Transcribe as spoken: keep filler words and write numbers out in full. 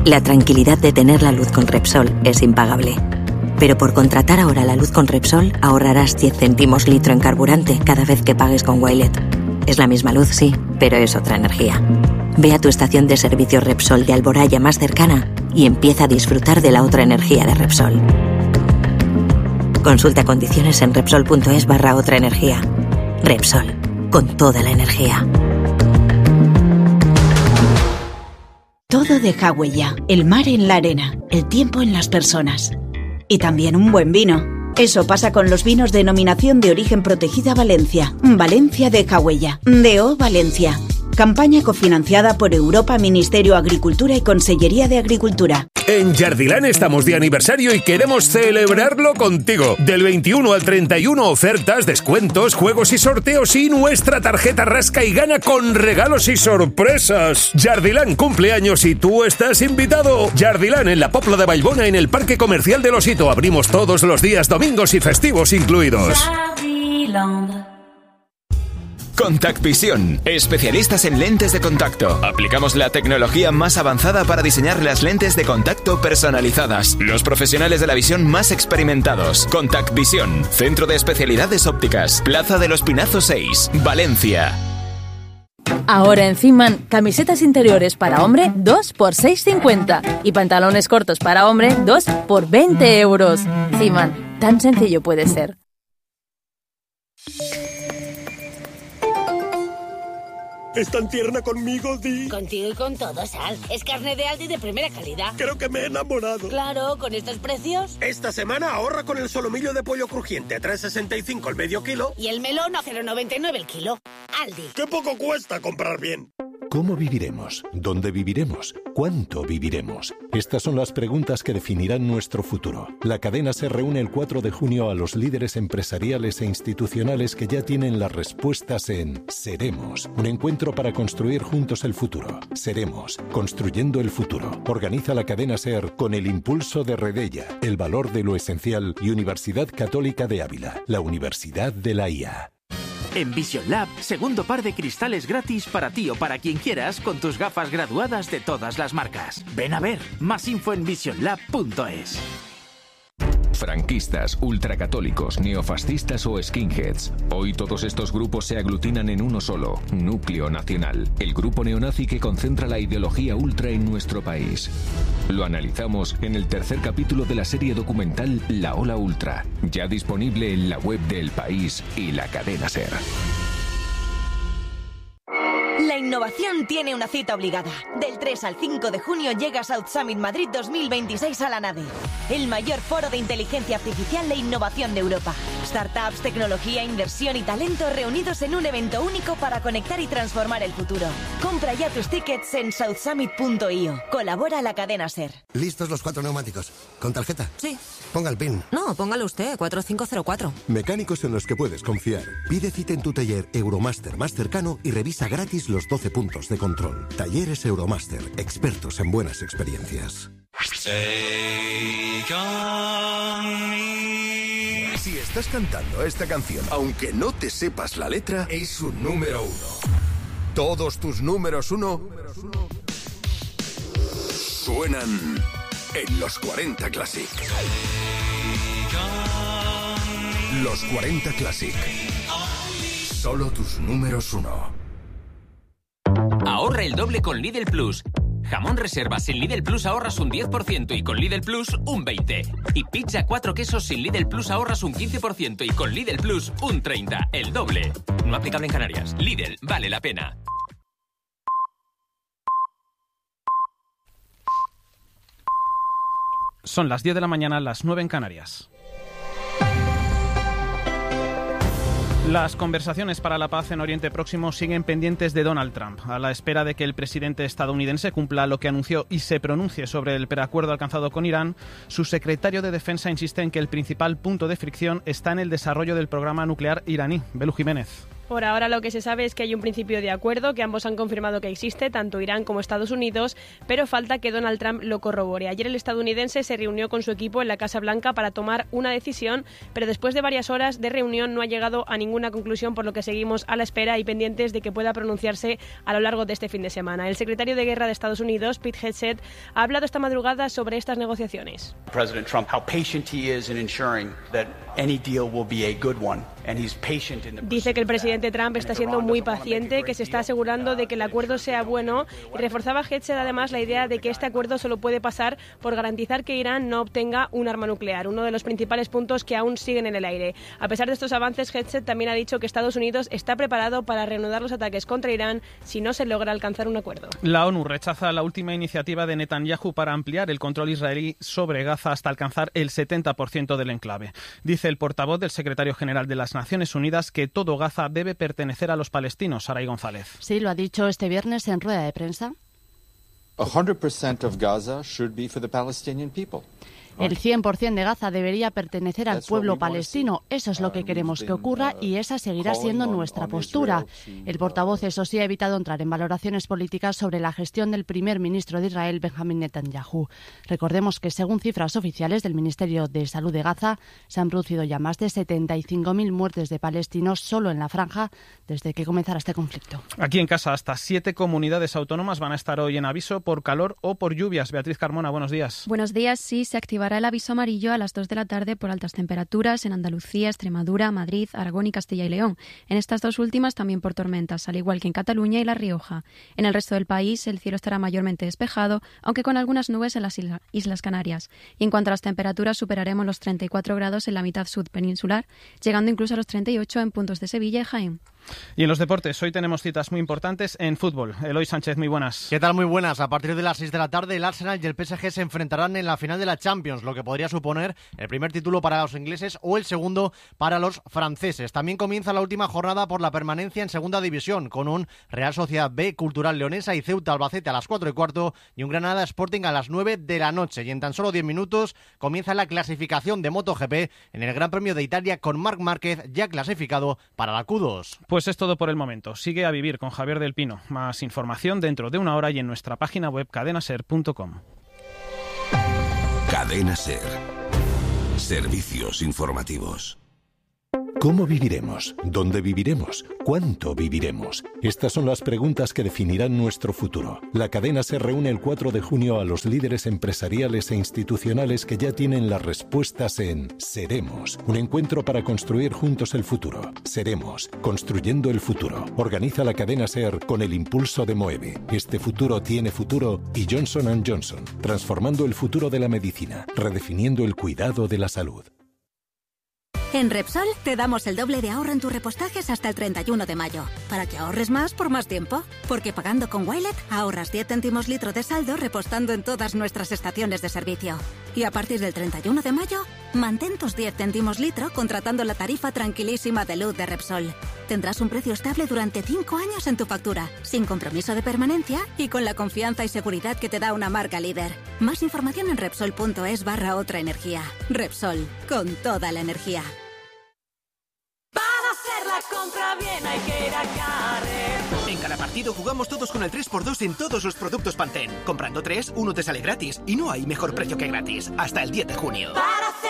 La tranquilidad de tener la luz con Repsol es impagable. Pero por contratar ahora la luz con Repsol ahorrarás diez céntimos litro en carburante cada vez que pagues con Wilet. Es la misma luz, sí, pero es otra energía. Ve a tu estación de servicio Repsol de Alboraya más cercana y empieza a disfrutar de la otra energía de Repsol. Consulta condiciones en Repsol.es barra otra energía. Repsol, con toda la energía. Todo deja huella, el mar en la arena, el tiempo en las personas. Y también un buen vino. Eso pasa con los vinos denominación de origen protegida Valencia. Valencia deja huella. D O Valencia. Campaña cofinanciada por Europa, Ministerio de Agricultura y Consellería de Agricultura. En Jardilán estamos de aniversario y queremos celebrarlo contigo. Del veintiuno al treinta y uno, ofertas, descuentos, juegos y sorteos y nuestra tarjeta Rasca y Gana con regalos y sorpresas. Jardilán cumpleaños y tú estás invitado. Jardilán en la Popla de Vallbona en el Parque Comercial de Losito. Abrimos todos los días, domingos y festivos incluidos. Jardilán. Contact Vision, especialistas en lentes de contacto. Aplicamos la tecnología más avanzada para diseñar las lentes de contacto personalizadas. Los profesionales de la visión más experimentados. Contact Vision, Centro de Especialidades Ópticas, Plaza de los Pinazos seis, Valencia. Ahora en Ziman, camisetas interiores para hombre dos por seis cincuenta y pantalones cortos para hombre dos por veinte euros. Ziman, tan sencillo puede ser. ¿Es tan tierna conmigo, Di? Contigo y con todo, Sal. Es carne de Aldi de primera calidad. Creo que me he enamorado. Claro, con estos precios. Esta semana ahorra con el solomillo de pollo crujiente, tres sesenta y cinco el medio kilo. Y el melón a cero noventa y nueve el kilo. Aldi. ¡Qué poco cuesta comprar bien! ¿Cómo viviremos? ¿Dónde viviremos? ¿Cuánto viviremos? Estas son las preguntas que definirán nuestro futuro. La cadena se reúne el cuatro de junio a los líderes empresariales e institucionales que ya tienen las respuestas en Seremos, un encuentro para construir juntos el futuro. Seremos, construyendo el futuro. Organiza la cadena SER con el impulso de Redella, el valor de lo esencial y Universidad Católica de Ávila, la Universidad de la I A. En Vision Lab, segundo par de cristales gratis para ti o para quien quieras con tus gafas graduadas de todas las marcas. Ven a ver, más info en vision lab punto es. Franquistas, ultracatólicos, neofascistas o skinheads. Hoy todos estos grupos se aglutinan en uno solo, Núcleo Nacional, el grupo neonazi que concentra la ideología ultra en nuestro país. Lo analizamos en el tercer capítulo de la serie documental La Ola Ultra, ya disponible en la web de El País y la cadena SER. La innovación tiene una cita obligada. Del tres al cinco de junio llega South Summit Madrid dos mil veintiséis a la NADE, el mayor foro de inteligencia artificial e innovación de Europa. Startups, tecnología, inversión y talento reunidos en un evento único para conectar y transformar el futuro. Compra ya tus tickets en south summit punto io. Colabora la cadena SER. ¿Listos los cuatro neumáticos? ¿Con tarjeta? Sí. Ponga el PIN. No, póngalo usted, cuatro cinco cero cuatro. Mecánicos en los que puedes confiar. Pide cita en tu taller Euromaster más cercano y revisa gratis los doce puntos de control. Talleres Euromaster, expertos en buenas experiencias. Si estás cantando esta canción, aunque no te sepas la letra, es un número uno. Todos tus números uno suenan en los cuarenta Classic. Los cuarenta Classic. Solo tus números uno. Ahorra el doble con Lidl Plus. Jamón reserva sin Lidl Plus ahorras un diez por ciento y con Lidl Plus un veinte por ciento. Y pizza cuatro quesos sin Lidl Plus ahorras un quince por ciento y con Lidl Plus un treinta por ciento. El doble. No aplicable en Canarias. Lidl, vale la pena. Son las diez de la mañana, las nueve en Canarias. Las conversaciones para la paz en Oriente Próximo siguen pendientes de Donald Trump, a la espera de que el presidente estadounidense cumpla lo que anunció y se pronuncie sobre el preacuerdo alcanzado con Irán. Su secretario de Defensa insiste en que el principal punto de fricción está en el desarrollo del programa nuclear iraní. Belu Jiménez. Por ahora lo que se sabe es que hay un principio de acuerdo que ambos han confirmado que existe, tanto Irán como Estados Unidos, pero falta que Donald Trump lo corrobore. Ayer el estadounidense se reunió con su equipo en la Casa Blanca para tomar una decisión, pero después de varias horas de reunión no ha llegado a ninguna conclusión, por lo que seguimos a la espera y pendientes de que pueda pronunciarse a lo largo de este fin de semana. El secretario de Guerra de Estados Unidos, Pete Hegseth, ha hablado esta madrugada sobre estas negociaciones. President Trump, how patient he is in ensuring that any deal will be a good one. Dice que el presidente Trump está siendo muy paciente, que se está asegurando de que el acuerdo sea bueno, y reforzaba Hegseth además la idea de que este acuerdo solo puede pasar por garantizar que Irán no obtenga un arma nuclear, uno de los principales puntos que aún siguen en el aire. A pesar de estos avances, Hegseth también ha dicho que Estados Unidos está preparado para reanudar los ataques contra Irán si no se logra alcanzar un acuerdo. La ONU rechaza la última iniciativa de Netanyahu para ampliar el control israelí sobre Gaza hasta alcanzar el setenta por ciento del enclave. Dice el portavoz del secretario general de las Naciones Unidas que todo Gaza debe pertenecer a los palestinos. Saray González. Sí, lo ha dicho este viernes en rueda de prensa. one hundred percent of Gaza should be for the Palestinian people. El cien por ciento de Gaza debería pertenecer al pueblo palestino. Eso es lo que queremos que ocurra y esa seguirá siendo nuestra postura. El portavoz, eso sí, ha evitado entrar en valoraciones políticas sobre la gestión del primer ministro de Israel, Benjamin Netanyahu. Recordemos que, según cifras oficiales del Ministerio de Salud de Gaza, se han producido ya más de setenta y cinco mil muertes de palestinos solo en la franja desde que comenzara este conflicto. Aquí en casa, hasta siete comunidades autónomas van a estar hoy en aviso por calor o por lluvias. Beatriz Carmona, buenos días. Buenos días. Sí, se activará el aviso amarillo a las dos de la tarde por altas temperaturas en Andalucía, Extremadura, Madrid, Aragón y Castilla y León. En estas dos últimas también por tormentas, al igual que en Cataluña y La Rioja. En el resto del país el cielo estará mayormente despejado, aunque con algunas nubes en las Islas Canarias. Y en cuanto a las temperaturas, superaremos los treinta y cuatro grados en la mitad sur peninsular, llegando incluso a los treinta y ocho en puntos de Sevilla y Jaén. Y en los deportes, hoy tenemos citas muy importantes en fútbol. Eloy Sánchez, muy buenas. ¿Qué tal? Muy buenas. A partir de las seis de la tarde, el Arsenal y el P S G se enfrentarán en la final de la Champions, lo que podría suponer el primer título para los ingleses o el segundo para los franceses. También comienza la última jornada por la permanencia en segunda división, con un Real Sociedad B, Cultural Leonesa y Ceuta Albacete a las cuatro y cuarto y un Granada Sporting a las nueve de la noche. Y en tan solo diez minutos comienza la clasificación de MotoGP en el Gran Premio de Italia con Marc Márquez ya clasificado para la Q dos. Pues es todo por el momento. Sigue a vivir con Javier del Pino. Más información dentro de una hora y en nuestra página web cadena ser punto com. Cadena Ser. Servicios informativos. ¿Cómo viviremos? ¿Dónde viviremos? ¿Cuánto viviremos? Estas son las preguntas que definirán nuestro futuro. La cadena se reúne el cuatro de junio a los líderes empresariales e institucionales que ya tienen las respuestas en Seremos, un encuentro para construir juntos el futuro. Seremos, construyendo el futuro. Organiza la cadena SER con el impulso de Moeve. Este futuro tiene futuro y Johnson and Johnson, transformando el futuro de la medicina, redefiniendo el cuidado de la salud. En Repsol te damos el doble de ahorro en tus repostajes hasta el treinta y uno de mayo, para que ahorres más por más tiempo. Porque pagando con Wilet ahorras diez céntimos litro de saldo repostando en todas nuestras estaciones de servicio. Y a partir del treinta y uno de mayo, mantén tus diez céntimos litro contratando la tarifa tranquilísima de luz de Repsol. Tendrás un precio estable durante cinco años en tu factura, sin compromiso de permanencia y con la confianza y seguridad que te da una marca líder. Más información en Repsol.es barra otra energía. Repsol, con toda la energía. Para hacer la compra bien hay que ir a Carrefour. En cada partido jugamos todos con el tres por dos en todos los productos Pantene. Comprando tres, uno te sale gratis. Y no hay mejor precio que gratis. Hasta el diez de junio. Para